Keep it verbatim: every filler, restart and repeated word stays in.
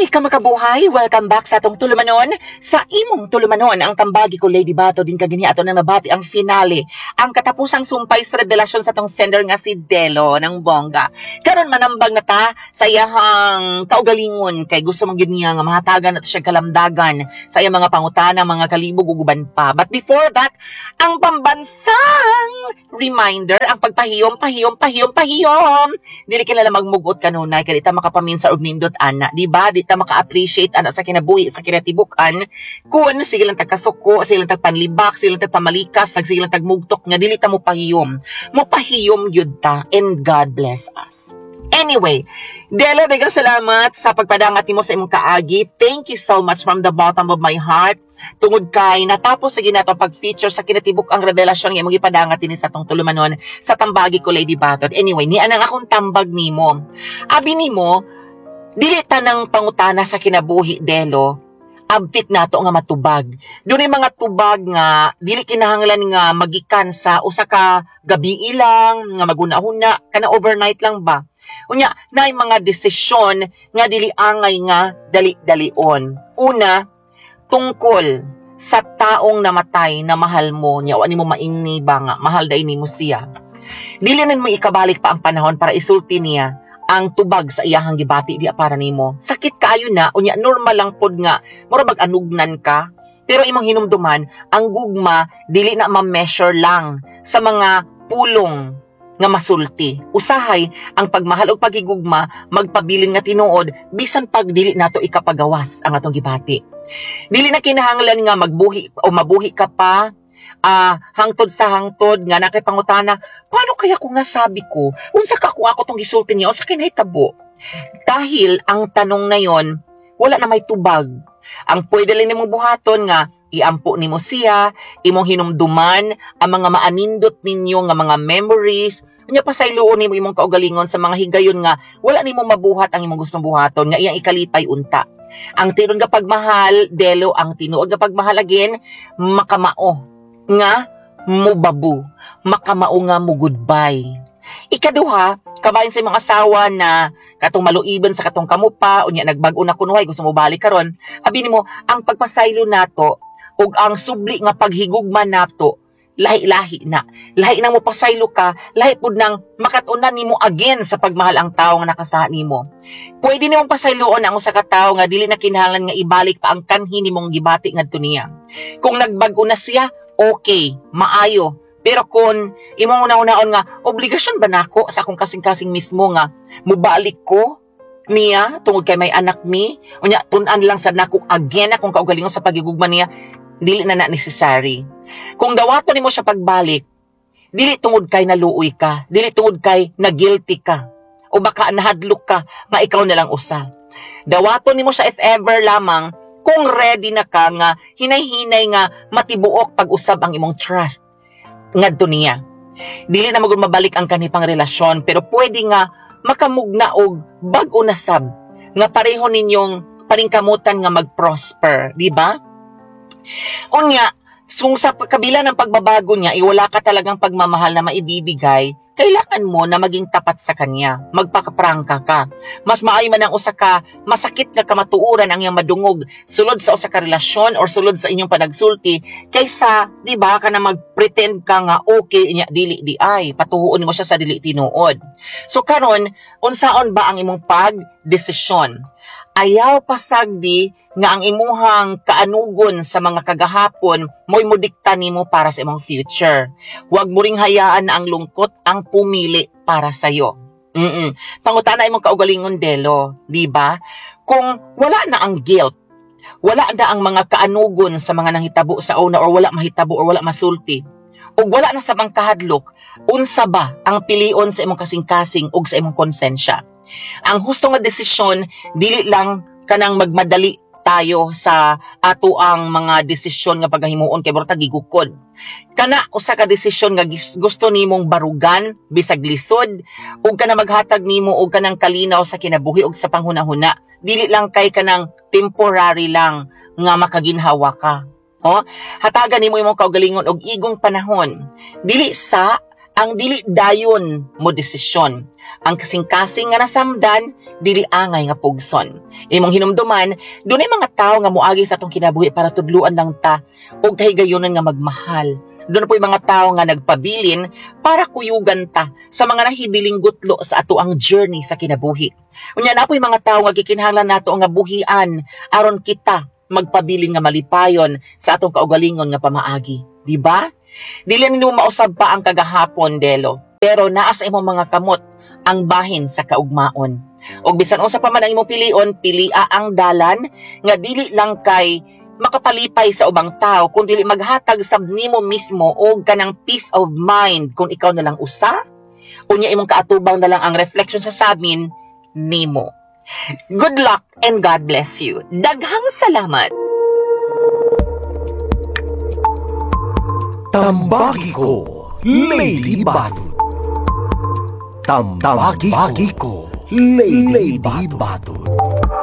Hi, kamakabuhay! Welcome back sa atong tulumanon. Sa imong tulumanon, ang tambagi ko Lady Bato din kagini ato na nabati ang finale. Ang katapusang sumpay sa revelasyon sa atong sender nga si Delo ng bongga. Karon manambag na ta sa iyahang kaugalingon kay gusto man gid niya nga mahatagan at siya kalamdagan sa iyang mga pangutana, mga kalibog ug uban pa. But before that, ang pambansang reminder, ang pagpahiyom, pahiyom, pahiyom, pahiyom. Dili kilala magmugot kanunay kay ita makapaminsa og nindot ana, di ba? Di ta maka-appreciate ana sa kinabuhi sa kinatibukan kun sige lang tagkasuko, sige lang tagpanlibak, sige lang tagpamalikas, sige lang tagmugtok nga dili ta mo pahiyom. Mo pahiyom gyud ta, and God bless us. Anyway, Delo, daghang salamat sa pagpadangat nimo sa imong kaagi. Thank you so much from the bottom of my heart. Tungod kay natapos sa ginato pag-feature sa kinatibuk ang revelasyon nga imong ipadangat dinhi sa tong tulumanon sa tambagi ko Lady Baton. Anyway, ni anang akong tambag nimo. Abi nimo, dili tanang pangutana sa kinabuhi, Delo, abtit nato nga matubag. Dunay mga tubag nga dili kinahanglan nga magikan sa usa ka gabi ilang nga maguna-huna kana overnight lang ba. Unya, naay mga desisyon nga dili angay nga dali-dalion. Una, tungkol sa taong namatay na mahal mo, nya wa nimo maingni ba nga mahal day nimo siya. Dili na mo ikabalik pa ang panahon para isulti niya ang tubag sa iyahang gibati di para nimo. Sakit kaayo na, unya normal lang pod nga murag anugnan ka. Pero imong hinumduman, ang gugma dili na ma-measure lang sa mga pulong nga masulti. Usahay ang pagmahal og pagigugma magpabilin nga tinuod bisan pag dili nato ikapagawas ang atong gibati. Dili na kinahanglan nga magbuhi o mabuhi ka pa uh, hangtod sa hangtod nga nakay pangutana, paano kaya kung nasabi ko unsa ka kung ako tong gisulti niya o sa kinahitabo? Dahil ang tanong na yon wala na may tubag. Ang pwede lang nimong buhaton nga iampo nimo siya, imong hinumduman ang mga maanindot ninyo nga mga memories, unya pasayloon nimo imong kaugalingon sa mga higayon nga wala nimo mabuhat ang imong gustong buhaton nga iyang ikalipay unta. Ang tinuod nga pagmahal, Delo, ang tinuod nga pagmahal again, makamao nga mubabu, makamao nga mo goodbye. Ikaduha, kabayan sa imong asawa na katong maluiban sa katong kamupa, unya nagbag-o na kunuhay gusto mo balik karon, abi nimo ang pagpasaylo nato ug ang subli nga paghigugma nato lahi-lahi na. Lahi nang mo pasaylo ka, lahi pud nang makatunan nimo again sa pagmahal ang tawo nga nakasaha nimo. Pwede nimong pasayloon ang usa ka tawo nga dili na kinahanglan nga ibalik pa ang kanhi nimong gibati ngadto niya. Kung nagbag-o na siya, okay, maayo. Pero kung imong una-unaon nga obligasyon ba nako sa akong kasing-kasing mismo nga mubalik ko niya tungod kay may anak mi, unya tun-an lang sad nako again akong kaugalingon sa pagigugma niya, dili na na necessary. Kung dawaton nimo siya pagbalik, dili tungod kay naluoy ka, dili tungod kay na-guilty ka, o baka nahadlok ka nga ikaw na lang usa. Dawaton nimo siya if ever lamang kung ready na ka nga hinay-hinay nga matibuok pag-usab ang imong trust ngadto niya. Dili na magud mabalik ang kanipang relasyon, pero pwede nga makamugna og bag-o na sab nga pareho ninyong paningkamutan nga mag-prosper, di ba? Unya, kung sa kabila ng pagbabago niya, iwala ka talagang pagmamahal na maibibigay, kailangan mo na maging tapat sa kanya. Magpakaprangka ka. Mas maayo man ang usa ka masakit nga kamatuuran ang iyang madungog sulod sa usa ka relasyon or sulod sa inyong panagsulti kaysa, di ba, ka na magpretend ka nga okay niya dili di ay patuhuon mo siya sa dili tinuod. So karon, unsaon ba ang imong pagdesisyon? Ayaw pasagdi nga ang imuhang kaanugon sa mga kagahapon mo'y modikta nimo para sa imong future. Huwag mo ring hayaan na ang lungkot ang pumili para sa'yo. Mm-mm. Pangutana imong kaugalingon, Delo, di ba? Kung wala na ang guilt, wala na ang mga kaanugon sa mga nahitabo sa una or wala mahitabo or wala masulti, ug wala na sa mga kahadlok, unsa ba ang pilion sa imong kasing-kasing ug sa imong konsensya? Ang husto nga desisyon, dili lang kanang magmadali tayo sa ato ang mga desisyon nga paghimuon kay murag gigukod. Kana usa ka desisyon nga gusto nimong barugan bisag lisod ug kana maghatag nimo og kanang kalinaw sa kinabuhi ug sa panghunahuna. Dili lang kay kanang temporary lang nga makaginhawa ka. Oh, hatagan nimo imong kaugalingon og igong panahon. Dili sa Ang dili dayon mo desisyon. Ang kasing-kasing nga nasamdan, dili angay nga pugson. Imong hinumduman, dunay mga tawo nga moagi sa atong kinabuhi para tudluan lang ta og kahigayonon nga magmahal. Doon po yung mga tao nga nagpabilin para kuyugan ta sa mga nahibiling gutlo sa ato ang journey sa kinabuhi. Unya na po yung mga tao nga gikinahanglan nato nga buhian aron kita magpabilin nga malipayon sa atong kaugalingon nga pamaagi. Di ba? Dili nimo mausab pa ang kagahapon, Delo, pero naa sa imong mga kamot ang bahin sa kaugmaon. Og bisan unsa pa man ang imong pilion, pilia ang dalan nga dili lang kay makapalipay sa ubang tao kundi maghatag sab nimo mismo og kanang peace of mind kung ikaw na lang usa. Unya imong kaatubang na lang ang reflection sa samin nimo. Good luck and God bless you. Daghang salamat. Tambagi ko, Lady Batot. Tambagi ko, Lady Batot.